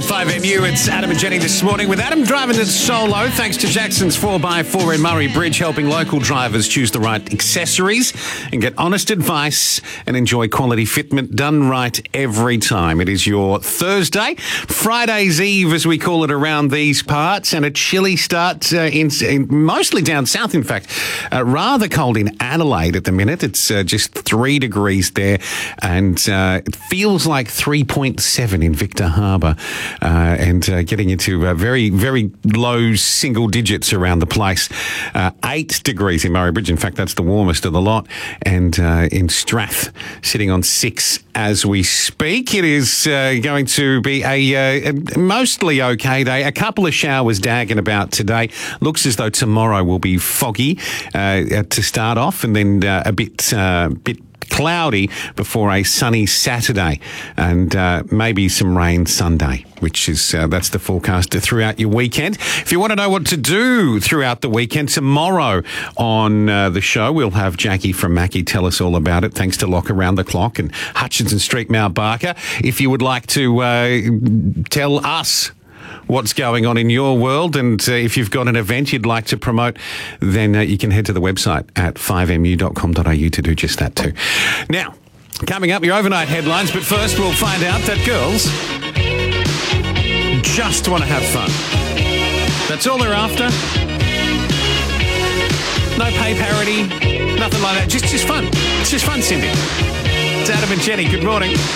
5MU, it's Adam and Jenny this morning with Adam driving it solo thanks to Jackson's 4x4 in Murray Bridge, helping local drivers choose the right accessories and get honest advice and enjoy quality fitment done right every time. It is your Thursday, Friday's Eve as we call it around these parts, and a chilly start in mostly down south, in fact. Rather cold in Adelaide at the minute. It's just 3 degrees there, and it feels like 3.7 in Victor Harbour. And getting into very, very low single digits around the place. 8 degrees in Murray Bridge. In fact, that's the warmest of the lot. And in Strath, sitting on 6 as we speak. It is going to be a mostly okay day. A couple of showers dagging about today. Looks as though tomorrow will be foggy to start off, and then a bit cloudy before a sunny Saturday, and maybe some rain Sunday, which is that's the forecast throughout your weekend. If you want to know what to do throughout the weekend, tomorrow on the show we'll have Jackie from Mackie tell us all about it, thanks to Lock Around the Clock and Hutchinson Street, Mount Barker. If you would like to tell us what's going on in your world, and if you've got an event you'd like to promote, then you can head to the website at 5mu.com.au to do just that too. Now, coming up, your overnight headlines, but first we'll find out that girls just want to have fun. That's all they're after. No pay parity, nothing like that. Just fun. It's just fun, Cindy. It's Adam and Jenny. Good morning.